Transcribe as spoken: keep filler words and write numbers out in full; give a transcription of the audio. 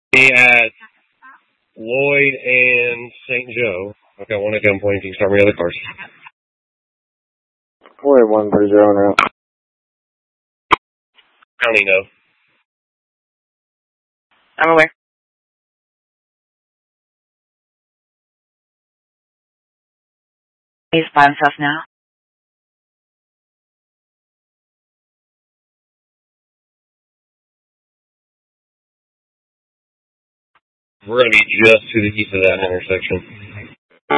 Be at Lloyd and Saint Joe. I've got one at gunpoint. You can start me other cars. Lloyd one three zero now. County, no. I'm aware. He's by himself now. We're going to be just to the east of that intersection.